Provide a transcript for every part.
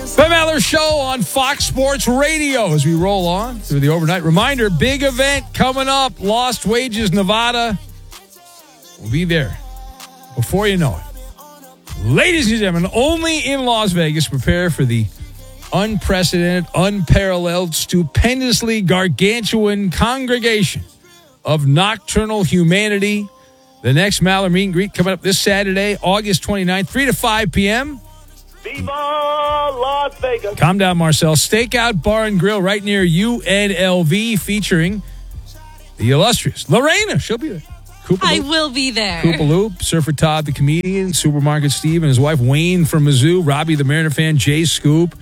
Ben Maller Show on Fox Sports Radio as we roll on through the overnight. Reminder, big event coming up, Lost Wages, Nevada. We'll be there before you know it. Ladies and gentlemen, only in Las Vegas, prepare for the unprecedented, unparalleled, stupendously gargantuan congregation of nocturnal humanity. The next Maller meet and greet coming up this Saturday, August 29th, 3 to 5 p.m. Viva Las Vegas. Calm down, Marcel. Stakeout Bar and Grill right near UNLV featuring the illustrious Lorena. She'll be there. I will be there. Koopa Loop, Surfer Todd, the comedian, Supermarket Steve, and his wife Wayne from Mizzou, Robbie the Mariner fan, Jay Scoop.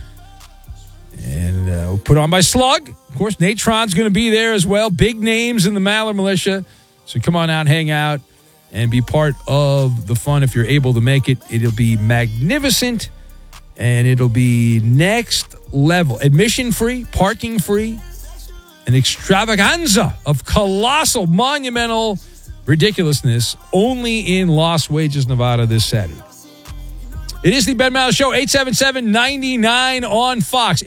And we'll put on by Slug. Of course, Natron's going to be there as well. Big names in the Maller Militia. So come on out, hang out, and be part of the fun if you're able to make it. It'll be magnificent. And it'll be next level. Admission free, parking free, an extravaganza of colossal, monumental ridiculousness only in Lost Wages, Nevada this Saturday. It is the Ben Maller Show, 877-99 on Fox,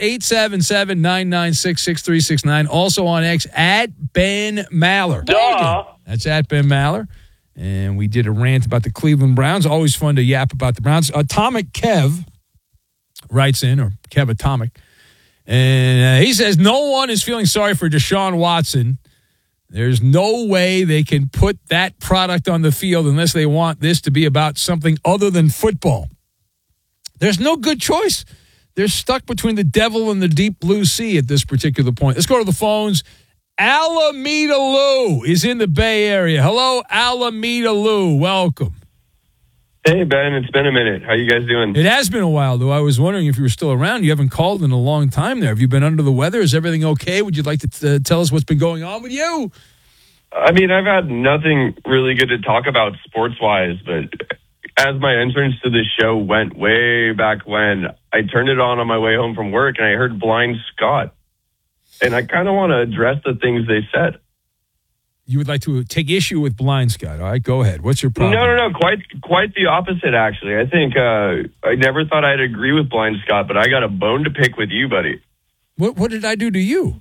877-996-6369. Also on X, at Ben Maller. Duh. That's at Ben Maller. And we did a rant about the Cleveland Browns. Always fun to yap about the Browns. Atomic Kev writes in, or Kev Atomic, and he says, no one is feeling sorry for Deshaun Watson. There's no way they can put that product on the field unless they want this to be about something other than football. There's no good choice. They're stuck between the devil and the deep blue sea at this particular point. Let's go to the phones. Alameda Lou is in the Bay Area. Hello, Alameda Lou. Welcome. Hey, Ben, it's been a minute. How you guys doing? It has been a while, though. I was wondering if you were still around. You haven't called in a long time there. Have you been under the weather? Is everything okay? Would you like to tell us what's been going on with you? I mean, I've had nothing really good to talk about sports-wise, but as my entrance to this show went way back when, I turned it on my way home from work, and I heard Blind Scott. And I kind of want to address the things they said. You would like to take issue with Blind Scott. All right, go ahead. What's your problem? No. Quite the opposite, actually. I think I never thought I'd agree with Blind Scott, but I got a bone to pick with you, buddy. What did I do to you?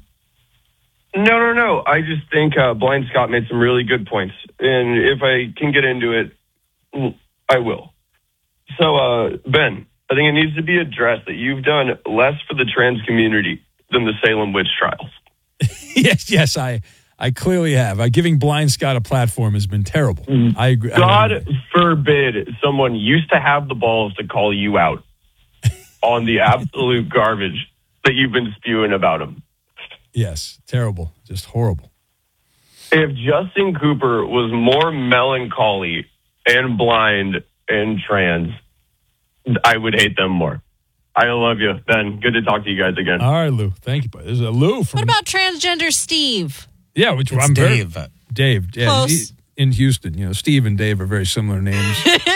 No. I just think Blind Scott made some really good points. And if I can get into it, I will. So, Ben, I think it needs to be addressed that you've done less for the trans community than the Salem witch trials. Yes, I clearly have. Giving Blind Scott a platform has been terrible. I agree. God forbid someone used to have the balls to call you out on the absolute garbage that you've been spewing about him. Yes, terrible. Just horrible. If Justin Cooper was more melancholy and blind and trans, I would hate them more. I love you, Ben. Good to talk to you guys again. All right, Lou. Thank you. There's a Lou from... What about transgender Steve? Yeah, which it's I'm Dave. Dave. Yeah, Close. In Houston. Steve and Dave are very similar names.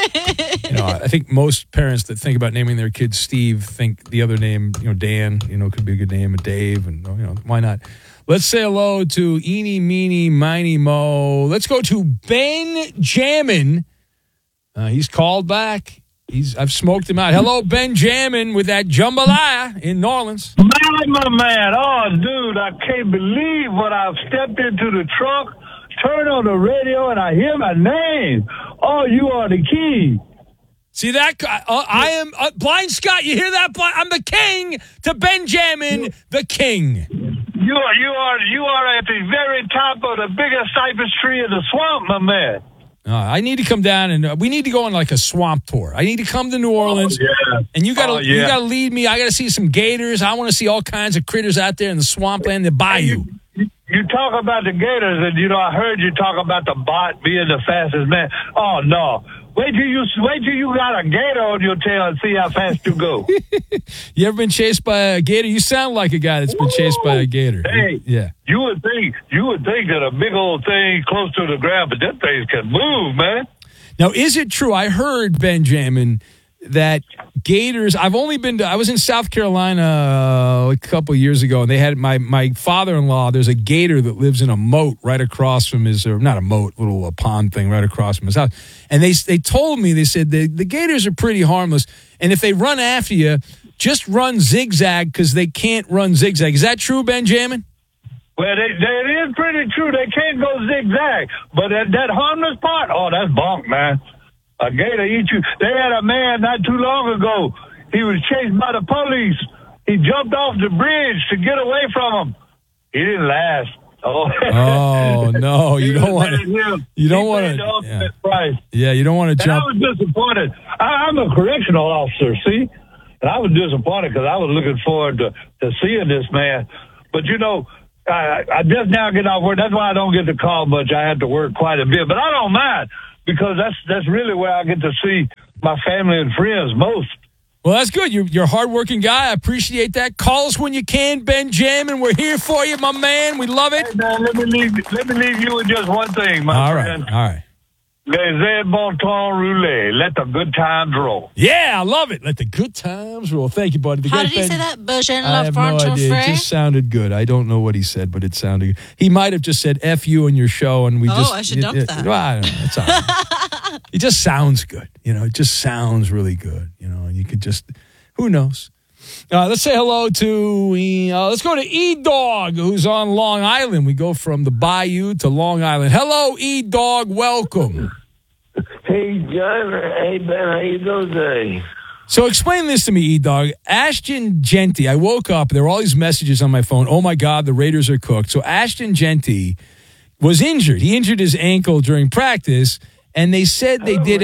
I think most parents that think about naming their kids Steve think the other name, Dan, could be a good name, Dave, and, why not? Let's say hello to Eeny, Meeny, Miny, Mo. Let's go to Benjamin. He's called back. I've smoked him out. Hello, Benjamin, with that jambalaya in New Orleans. My man. Oh, dude, I can't believe what I've stepped into the truck, turn on the radio, and I hear my name. Oh, you are the king. See that? I am Blind Scott. You hear that? I'm the king to Benjamin, the king. You are at the very top of the biggest cypress tree in the swamp, my man. I need to come down and we need to go on like a swamp tour. I need to come to New Orleans, and you gotta lead me. I gotta see some gators. I want to see all kinds of critters out there in the swampland, the bayou. You talk about the gators, and I heard you talk about the bot being the fastest man. Oh no! Wait till you got a gator on your tail and see how fast you go. You ever been chased by a gator? You sound like a guy that's been chased by a gator. Hey, yeah. You would think that a big old thing close to the ground, but that thing can move, man. Now, is it true? I heard, Benjamin, that gators, I was in South Carolina a couple of years ago, and they had my father-in-law, there's a gator that lives in a moat right across from his, or not a moat, little pond thing right across from his house. And they told me, they said the gators are pretty harmless, and if they run after you, just run zigzag because they can't run zigzag. Is that true, Benjamin? Well, it is pretty true. They can't go zigzag. But that harmless part, that's bunk, man. A gator eat you. They had a man not too long ago. He was chased by the police. He jumped off the bridge to get away from them. He didn't last. Oh no! You don't want to. You don't want to. Yeah, you don't want to jump. I was disappointed. I'm a correctional officer, see, and I was disappointed because I was looking forward to seeing this man. But I just now get off work. That's why I don't get to call much. I have to work quite a bit, but I don't mind because that's really where I get to see my family and friends most. Well, that's good. You're a hardworking guy. I appreciate that. Call us when you can, Benjamin. We're here for you, my man. We love it. Hey, man, let me leave you with just one thing, my friend. All right. Les bon temps rouler. Let the good times roll. Yeah, I love it. Let the good times roll. Thank you, buddy. How did he say that? I have no idea. It just sounded good. I don't know what he said, but it sounded good. He might have just said F you on your show, and I should dump that. Well, I don't know. It's all right. It just sounds good. It just sounds really good. And you could just, who knows? Let's say hello to, let's go to E-Dog, who's on Long Island. We go from the Bayou to Long Island. Hello, E-Dog. Welcome. Hey, John. Hey, Ben. How you doing today? So explain this to me, E-Dog. Ashton Genty, I woke up, there were all these messages on my phone. Oh, my God, the Raiders are cooked. So Ashton Genty was injured. He injured his ankle during practice, and they said they did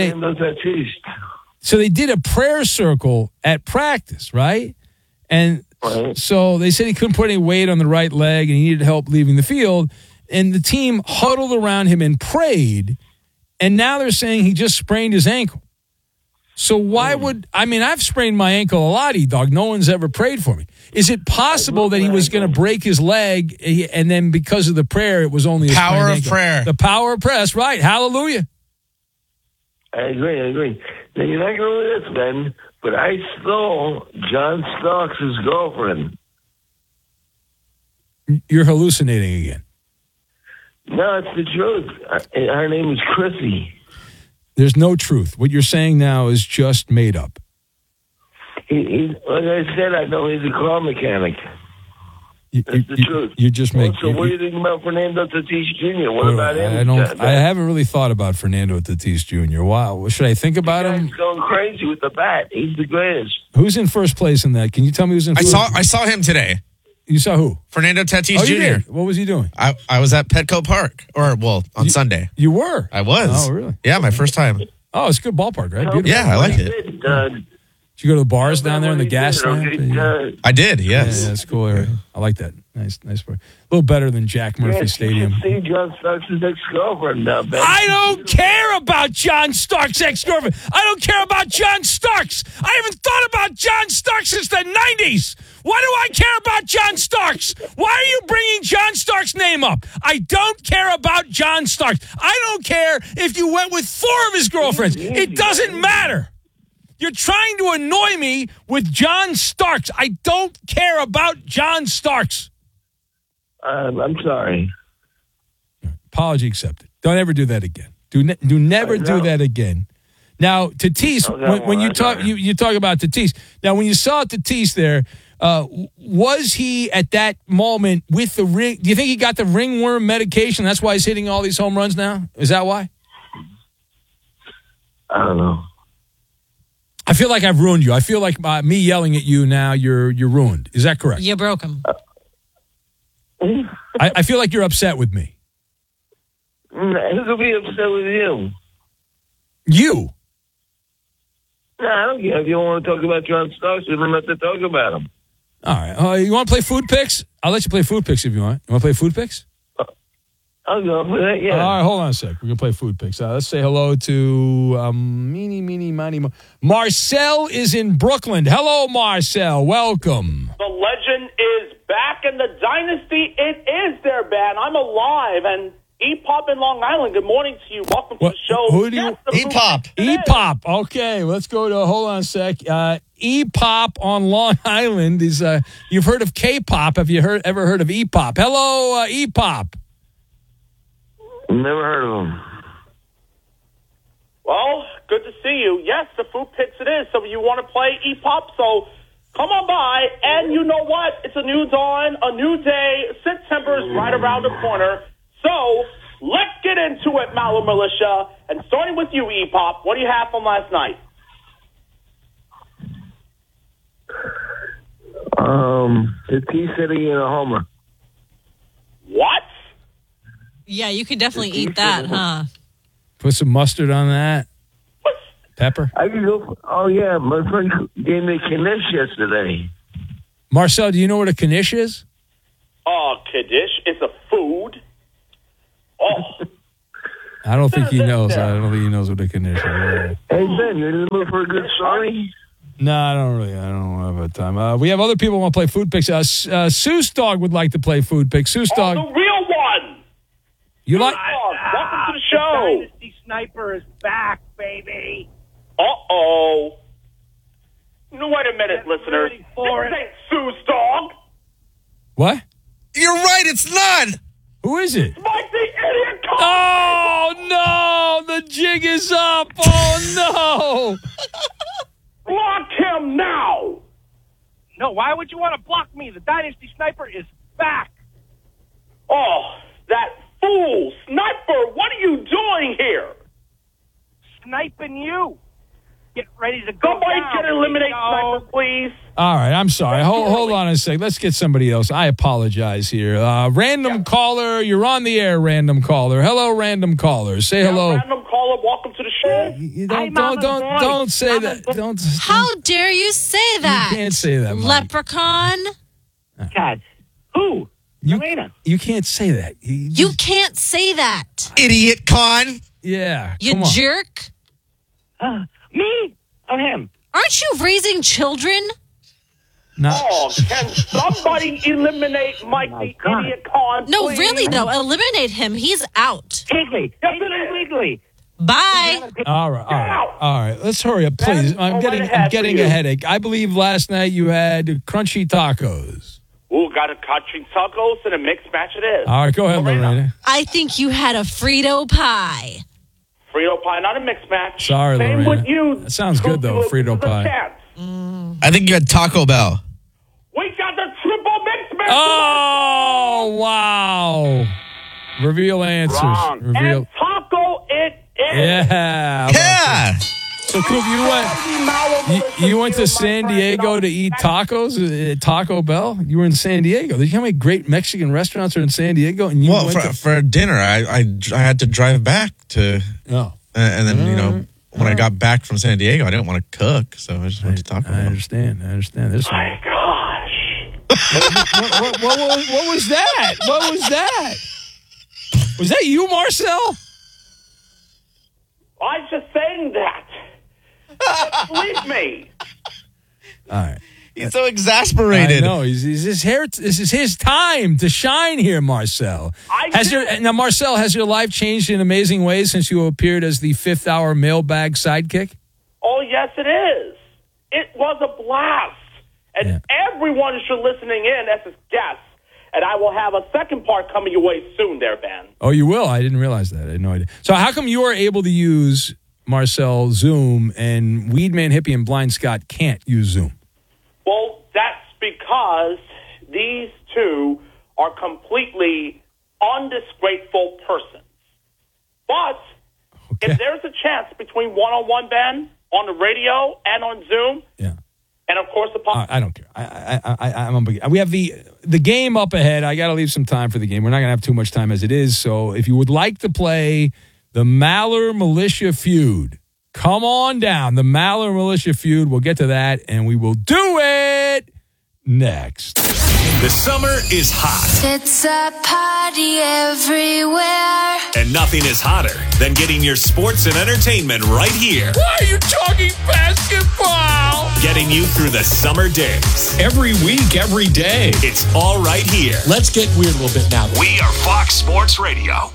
So they did a prayer circle at practice, right? And so they said he couldn't put any weight on the right leg and he needed help leaving the field. And the team huddled around him and prayed. And now they're saying he just sprained his ankle. So why I've sprained my ankle a lot, E-Dog. No one's ever prayed for me. Is it possible that he was going to break his leg and then because of the prayer, it was only a power of ankle? prayer? The power of prayer. That's right. Hallelujah. I agree. Now, you're not going with this, Ben, but I stole John Starks' girlfriend. You're hallucinating again. No, it's the truth. Her name is Chrissy. There's no truth. What you're saying now is just made up. Like I said, I know he's a car mechanic. That's the truth. You just make. So what do you think about Fernando Tatis Jr.? What about him? I haven't really thought about Fernando Tatis Jr. Wow. Should I think about him? He's going crazy with the bat. He's the greatest. Who's in first place in that? Can you tell me who's in first? I saw him today. You saw who? Fernando Tatis you Jr. Did? What was he doing? I was at Petco Park, on Sunday. You were? I was. Oh, really? Yeah, my first time. Oh, it's a good ballpark, right? Beautiful. Yeah, I like it. Did you go to the bars down there in the gas lamp? I did, yes. Yeah, that's cool area. I like that. Nice part. A little better than Jack Murphy Stadium. See John Starks' ex-girlfriend now, Ben. I don't care about John Starks' ex-girlfriend. I don't care about John Starks. I haven't thought about John Starks since the 90s. Why do I care about John Starks? Why are you bringing John Starks' name up? I don't care about John Starks. I don't care if you went with 4 of his girlfriends. It doesn't matter. You're trying to annoy me with John Starks. I don't care about John Starks. I'm sorry. Apology accepted. Don't ever do that again. Do never do that again. Now, Tatis, when you talk about Tatis. Now, when you saw Tatis there, was he at that moment with the ring? Do you think he got the ringworm medication? That's why he's hitting all these home runs now? Is that why? I don't know. I feel like I've ruined you. I feel like me yelling at you now, you're ruined. Is that correct? You broke him. I feel like you're upset with me. Who could be upset with you? You? No, I don't care. If you don't want to talk about John Starks, you don't have to talk about him. All right. You want to play food picks? I'll let you play food picks if you want. You want to play food picks? I'll go for that, yeah. All right, hold on a sec. We're going to play food picks. Let's say hello to Marcel is in Brooklyn. Hello, Marcel. Welcome. The legend is back in the dynasty. It is there, Ben. I'm alive. And E-Pop in Long Island, good morning to you. Welcome to the show. Who do you? E-Pop. E-Pop. Okay, let's go to, hold on a sec. E-Pop on Long Island is, you've heard of K-Pop. Have you ever heard of E-Pop? Hello, E-Pop. Never heard of him. Well, good to see you. Yes, the food picks it is. So you want to play E-Pop? So Come on by, and you know what? It's a new dawn, a new day. September's right around the corner. So let's get into it, Maller Militia. And starting with you, E-Pop, what do you have from last night? 15 City and a homer. What? Yeah, you could definitely eat that, huh? Put some mustard on that. Pepper. I can go. Oh yeah, my friend gave me a Knish yesterday. Marcel, do you know what a knish is? Oh, Kaddish, it's a food. Oh, I don't think he knows. I don't think he knows what a knish is. Hey Ben, you in the mood for a good story? No, I don't have time. We have other people who want to play food picks. Seuss Dog would like to play food picks. Seuss Dog. the real one. You like? Welcome to the show. Dynasty Sniper is back, baby. Uh-oh. No, wait a minute, listeners. This ain't Seuss Dog. What? You're right. It's not. Who is it? Mike the Idiot Con. Oh, no. The jig is up. Oh, no. Block him now. No, why would you want to block me? The Dynasty Sniper is back. Oh, that fool. Sniper, what are you doing here? Sniping you. Get ready to go Somebody down. can eliminate Sniper, please. All right, I'm sorry. Hold on a sec. Let's get somebody else. I apologize here. Random caller, you're on the air, random caller. Hello, random caller. Say hello. Random caller, welcome to the show. You don't say that. Don't. How dare you say that? You can't say that, Mike. Leprechaun. God. Who? Elena. You can't say that. You can't say that. Idiot con. Yeah. You come on. jerk. Me? Or him? Aren't you raising children? No. Oh, can somebody eliminate Mike the Idiot Con, No, please? really, though. Eliminate him. He's out. Legally. Definitely legally. Bye. All right. Let's hurry up, please. I'm getting a headache. I believe last night you had crunchy tacos. Ooh, got a country tacos and a mixed match it is. All right, go ahead, Lorena. I think you had a Frito pie. Frito pie, not a mixed match. Sorry, Same Lorena. with you. That sounds good, though, Frito pie. I think you had Taco Bell. We got the triple mixed match. Oh, wow. Reveal answers. Wrong. Reveal. And taco it is. Yeah. Yeah. So, Coop, you went to San Diego to eat tacos at Taco Bell? You were in San Diego. Did you know how many great Mexican restaurants are in San Diego? And you went for dinner, I had to drive back to, and then, when I got back from San Diego, I didn't want to cook, so I just went to Taco Bell. I understand. This My gosh. What was that? What was that? Was that you, Marcel? I'm just saying that. Believe me. All right. He's so exasperated. I know. This is his time to shine here, Marcel. Marcel, has your life changed in amazing ways since you appeared as the 5th hour mailbag sidekick? Oh, yes, it is. It was a blast. And everyone should listening in as his guest. And I will have a second part coming your way soon there, Ben. Oh, you will? I didn't realize that. I had no idea. So how come you are able to use, Marcel, Zoom, and Weedman Hippie and Blind Scott can't use Zoom? Well, that's because these two are completely undisgraceful persons. But if there's a chance between one-on-one, Ben, on the radio and on Zoom, and of course the podcast. I don't care. We have the game up ahead. I got to leave some time for the game. We're not going to have too much time as it is. So if you would like to play the Maller Militia Feud, come on down. The Maller Militia Feud. We'll get to that, and we will do it next. The summer is hot. It's a party everywhere. And nothing is hotter than getting your sports and entertainment right here. Why are you talking basketball? Getting you through the summer days. Every week, every day. It's all right here. Let's get weird a little bit now. We are Fox Sports Radio.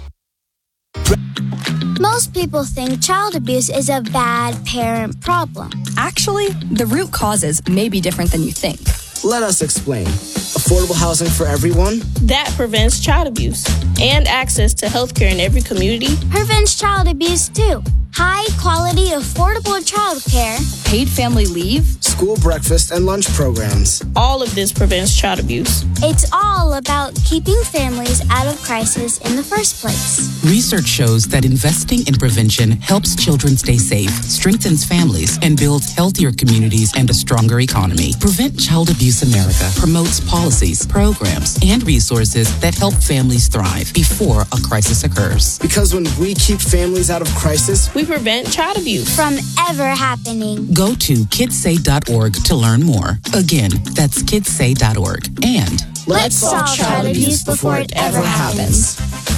Most people think child abuse is a bad parent problem. Actually, the root causes may be different than you think. Let us explain. Affordable housing for everyone? That prevents child abuse and access to healthcare in every community. Prevents child abuse too. high-quality, affordable childcare, paid family leave, school breakfast and lunch programs. All of this prevents child abuse. It's all about keeping families out of crisis in the first place. Research shows that investing in prevention helps children stay safe, strengthens families, and builds healthier communities and a stronger economy. Prevent Child Abuse America promotes policies, programs, and resources that help families thrive before a crisis occurs. Because when we keep families out of crisis, we prevent child abuse from ever happening. Go to kidssay.org to learn more. Again, that's kidssay.org. And let's solve child abuse before it ever happens.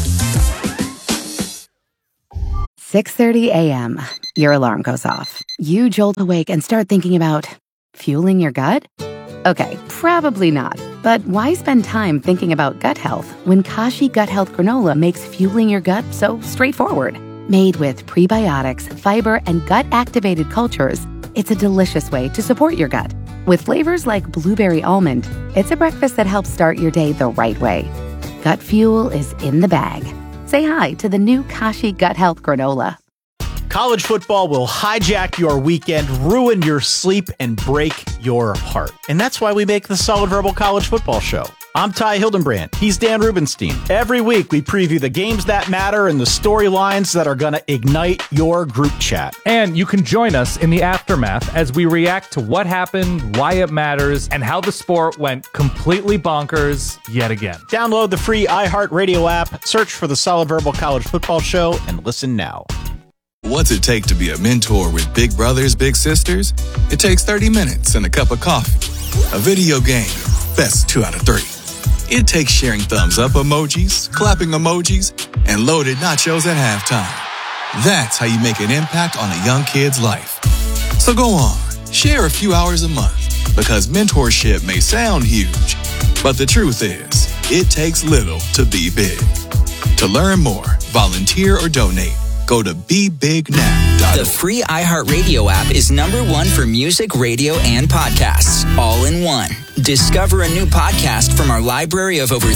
6:30 a.m. Your alarm goes off. You jolt awake and start thinking about fueling your gut? Okay, probably not. But why spend time thinking about gut health when Kashi Gut Health Granola makes fueling your gut so straightforward? Made with prebiotics, fiber, and gut-activated cultures, it's a delicious way to support your gut. With flavors like blueberry almond, it's a breakfast that helps start your day the right way. Gut fuel is in the bag. Say hi to the new Kashi Gut Health Granola. College football will hijack your weekend, ruin your sleep, and break your heart. And that's why we make the Solid Verbal College Football Show. I'm Ty Hildenbrand. He's Dan Rubenstein. Every week, we preview the games that matter and the storylines that are going to ignite your group chat. And you can join us in the aftermath as we react to what happened, why it matters, and how the sport went completely bonkers yet again. Download the free iHeartRadio app, search for the Solid Verbal College Football Show, and listen now. What's it take to be a mentor with big brothers, big sisters? It takes 30 minutes and a cup of coffee. A video game, best 2 out of 3. It takes sharing thumbs up emojis, clapping emojis, and loaded nachos at halftime. That's how you make an impact on a young kid's life. So go on, share a few hours a month, because mentorship may sound huge, but the truth is, it takes little to be big. To learn more, volunteer, or donate, go to BeBigNow.org. The free iHeartRadio app is #1 for music, radio, and podcasts, all in one. Discover a new podcast from our library of over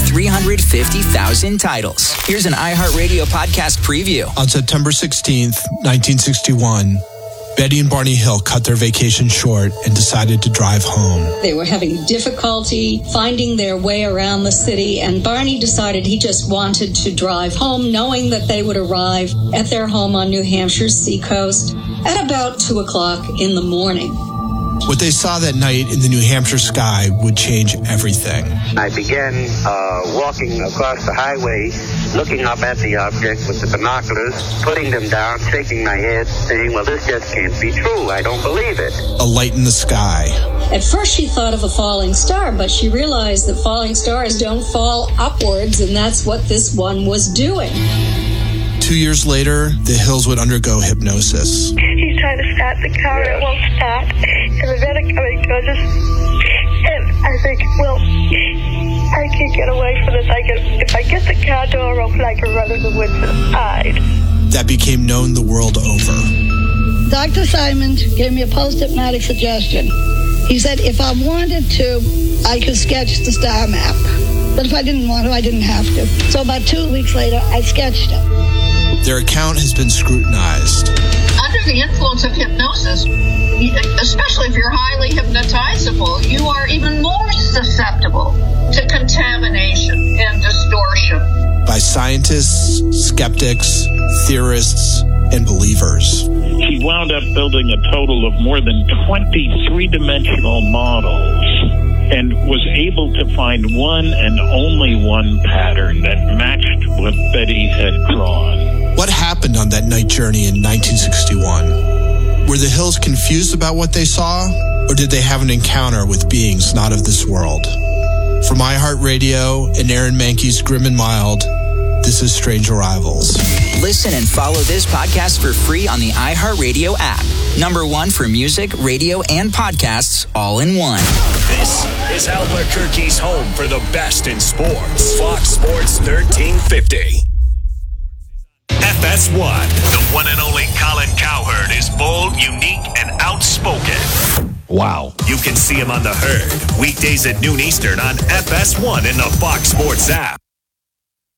350,000 titles. Here's an iHeartRadio podcast preview. On September 16th, 1961, Betty and Barney Hill cut their vacation short and decided to drive home. They were having difficulty finding their way around the city, and Barney decided he just wanted to drive home, knowing that they would arrive at their home on New Hampshire's seacoast at about 2 o'clock in the morning. What they saw that night in the New Hampshire sky would change everything. I began walking across the highway, looking up at the object with the binoculars, putting them down, shaking my head, saying, well, this just can't be true. I don't believe it. A light in the sky. At first she thought of a falling star, but she realized that falling stars don't fall upwards, and that's what this one was doing. 2 years later, the Hills would undergo hypnosis. He's trying to start the car, and it won't start. And the medic coming towards us. And I think, well, I can get away from this. If I get the car door open, I can run in the woods and hide. That became known the world over. Dr. Simons gave me a post-hypnotic suggestion. He said if I wanted to, I could sketch the star map. But if I didn't want to, I didn't have to. So about 2 weeks later, I sketched it. Their account has been scrutinized. Under the influence of hypnosis, especially if you're highly hypnotizable, you are even more susceptible to contamination and distortion. By scientists, skeptics, theorists, and believers. She wound up building a total of more than 20 three-dimensional models and was able to find one and only one pattern that matched what Betty had drawn. What happened on that night journey in 1961? Were the Hills confused about what they saw, or did they have an encounter with beings not of this world? From iHeartRadio and Aaron Mahnke's Grim and Mild, this is Strange Arrivals. Listen and follow this podcast for free on the iHeartRadio app. #1 for music, radio, and podcasts, all in one. This is Albuquerque's home for the best in sports. Fox Sports 1350. FS1. The one and only Colin Cowherd is bold, unique, and outspoken. Wow. You can see him on The Herd, weekdays at noon Eastern on FS1 in the Fox Sports app.